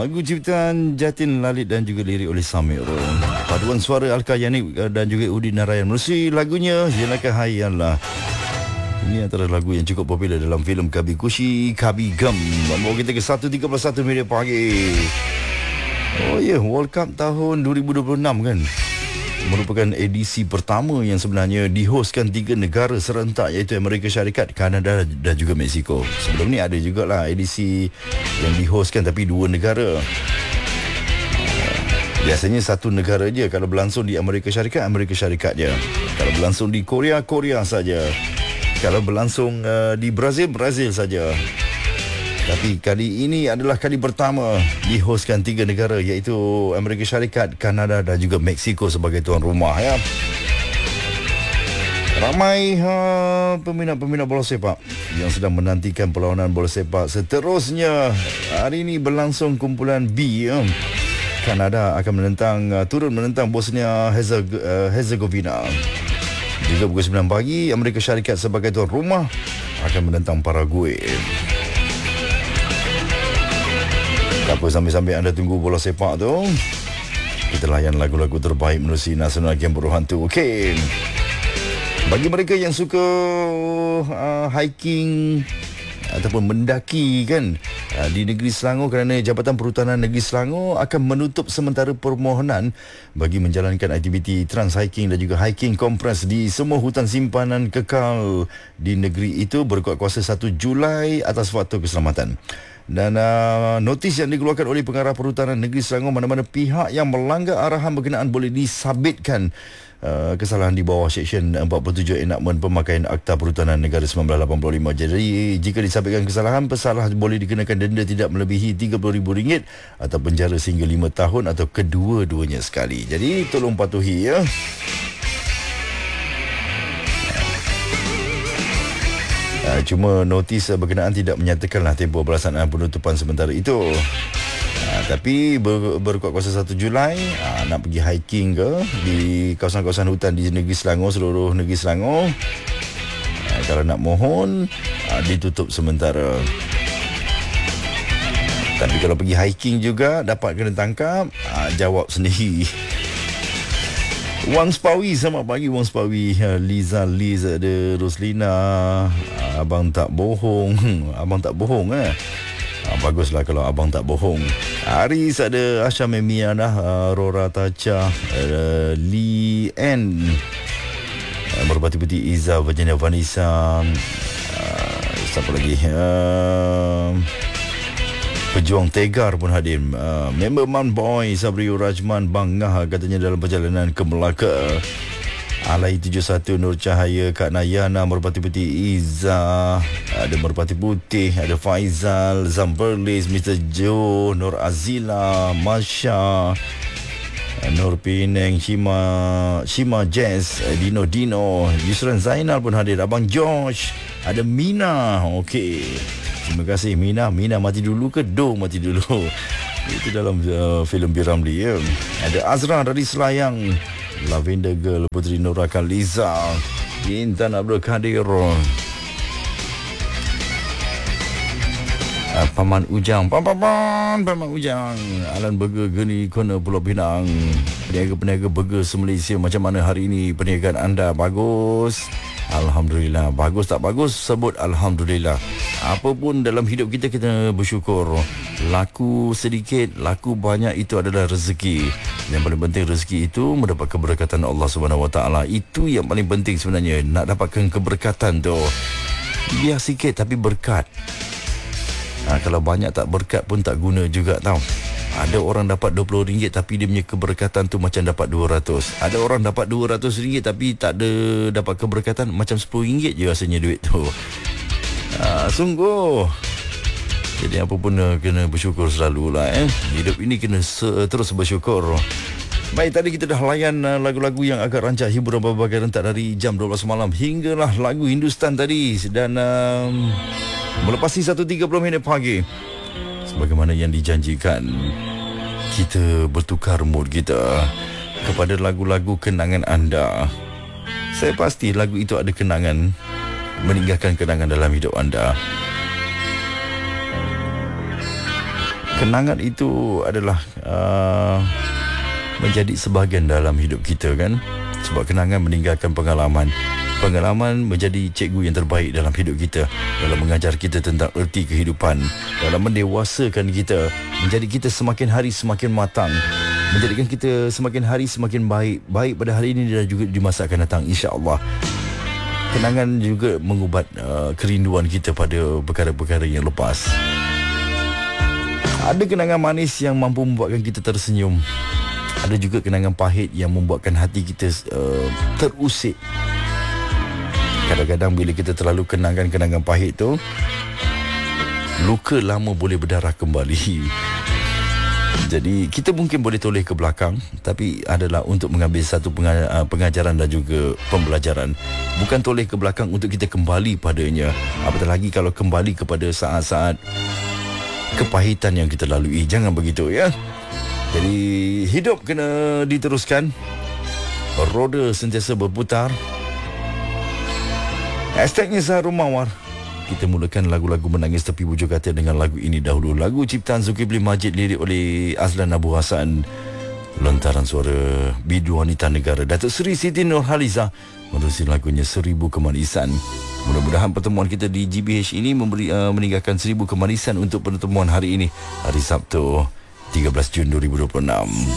Lagu ciptaan Jatin Lalit dan juga lirik oleh Samir. Paduan suara Alka Yanik dan juga Udin Narayan. Melalui lagunya Jenaka Hayyan lah. Ini antara lagu yang cukup popular dalam filem Kabi Kushi Kabi Gam. Bawa kita ke 1.31 minit pagi. Oh ya, World Cup tahun 2026 kan, merupakan edisi pertama yang sebenarnya dihoskan 3 negara serentak, iaitu Amerika Syarikat, Kanada dan juga Mexico. Sebelum ni ada jugalah edisi yang dihoskan tapi 2 negara. Biasanya satu negara je. Kalau berlangsung di Amerika Syarikat je. Kalau berlangsung di Korea saja. Kalau berlangsung di Brazil saja. Tapi kali ini adalah kali pertama dihoskan 3 negara, iaitu Amerika Syarikat, Kanada dan juga Mexico sebagai tuan rumah ya. Ramai peminat-peminat bola sepak yang sedang menantikan perlawanan bola sepak seterusnya. Hari ini berlangsung kumpulan B ya. Kanada akan turun menentang Bosnia Herzegovina. Juga pukul 9 pagi, Amerika Syarikat sebagai tuan rumah akan menentang Paraguay. Tak apa, sambil-sambil anda tunggu bola sepak tu, kita layan lagu-lagu terbaik menerusi Nasional Game Buruh Hantu. Okey. Bagi mereka yang suka hiking ataupun mendaki kan, di negeri Selangor, kerana Jabatan Perhutanan Negeri Selangor akan menutup sementara permohonan bagi menjalankan aktiviti trans hiking dan juga hiking kompres di semua hutan simpanan kekal di negeri itu berkuat kuasa 1 Julai atas faktor keselamatan. Dan notis yang dikeluarkan oleh Pengarah Perhutanan Negeri Selangor, mana-mana pihak yang melanggar arahan berkenaan boleh disabitkan kesalahan di bawah Seksyen 47 Enakmen Pemakaian Akta Perhutanan Negara 1985. Jadi jika disabitkan kesalahan, pesalah boleh dikenakan denda tidak melebihi RM30,000 atau penjara sehingga 5 tahun atau kedua-duanya sekali. Jadi tolong patuhi ya. Cuma notis berkenaan tidak menyatakanlah tempoh pelaksanaan penutupan sementara itu. Tapi berkuat kuasa 1 Julai, nak pergi hiking ke di kawasan-kawasan hutan di negeri Selangor, seluruh negeri Selangor, kalau nak mohon, ditutup sementara. Tapi kalau pergi hiking juga dapat kena tangkap, jawab sendiri. Wang Spawi, selamat pagi Wang Spawi. Liz ada, Roslina, abang tak bohong. Abang tak bohong baguslah kalau abang tak bohong. Aris ada, Asha Memiana, Rora Tacha, Lee N, Merpati Putih Iza, Virginia Vanessa, siapa lagi, Pejuang Tegar pun hadir. Member Man Boy Sabri Rajman Bangah katanya dalam perjalanan ke Melaka. Alai 71 Nur Cahaya, Kak Nayana, Merpati Putih Iza, ada Merpati Putih, ada Faizal, Zamberlis, Mr. Joe, Nur Azila, Masya, Nur Penang, Shima Jazz, Dino, Yusran Zainal pun hadir. Abang Josh, ada Mina. Okey, terima kasih Mina. Mina mati dulu ke Do mati dulu? Itu dalam filem B. Ramli ya. Ada Azra dari Selayang, Lavender Girl, Putri Nora Kaliza, Intan Abdul Kadir, Paman Ujang, Paman Ujang, Alan Burger, Geni Kona Pulau Pinang, peniaga-peniaga burger se-Malaysia. Macam mana hari ini perniagaan anda? Bagus? Alhamdulillah. Bagus tak bagus, sebut Alhamdulillah. Apa pun dalam hidup kita, kita bersyukur. Laku sedikit, laku banyak, itu adalah rezeki. Yang paling penting rezeki itu mendapat keberkatan Allah SWT. Itu yang paling penting sebenarnya. Nak dapatkan keberkatan tu, biar sikit tapi berkat. Kalau banyak tak berkat pun tak guna juga tau. Ada orang dapat RM20 tapi dia punya keberkatan tu macam dapat 200. Ada orang dapat RM200 tapi tak ada dapat keberkatan, macam RM10 je rasanya duit tu. Sungguh. Jadi apa pun kena bersyukur selalulah. Hidup ini kena terus bersyukur. Baik, tadi kita dah layan lagu-lagu yang agak rancak hiburan berbagai rentak dari jam 12 malam hinggalah lagu Hindustan tadi. Dan melepasi 1.30 minit pagi, sebagaimana yang dijanjikan, kita bertukar mood kita kepada lagu-lagu kenangan anda. Saya pasti lagu itu ada kenangan, meninggalkan kenangan dalam hidup anda. Kenangan itu adalah menjadi sebahagian dalam hidup kita kan. Sebab kenangan meninggalkan pengalaman. Pengalaman menjadi cikgu yang terbaik dalam hidup kita, dalam mengajar kita tentang erti kehidupan, dalam mendewasakan kita, menjadi kita semakin hari semakin matang, menjadikan kita semakin hari semakin baik, baik pada hari ini dan juga di masa akan datang, insya-Allah. Kenangan juga mengubat kerinduan kita pada perkara-perkara yang lepas. Ada kenangan manis yang mampu membuatkan kita tersenyum. Ada juga kenangan pahit yang membuatkan hati kita terusik. Kadang-kadang bila kita terlalu kenangkan kenangan pahit tu, luka lama boleh berdarah kembali. Jadi kita mungkin boleh toleh ke belakang, tapi adalah untuk mengambil satu pengajaran dan juga pembelajaran. Bukan toleh ke belakang untuk kita kembali padanya. Apatah lagi kalau kembali kepada saat-saat kepahitan yang kita lalui. Jangan begitu ya. Jadi hidup kena diteruskan, roda sentiasa berputar. Hashtagnya Zahrul Mawar. Kita mulakan lagu-lagu menangis tepi bujur kata dengan lagu ini dahulu. Lagu ciptaan Zulkifli Majid, lirik oleh Azlan Abu Hassan, lontaran suara bidu wanita negara Datuk Seri Siti Nurhaliza menerusi lagunya Seribu Kemanisan. Mudah-mudahan pertemuan kita di GBH ini meninggalkan 1000 kemanisan untuk pertemuan hari ini, hari Sabtu 13 Jun 2026.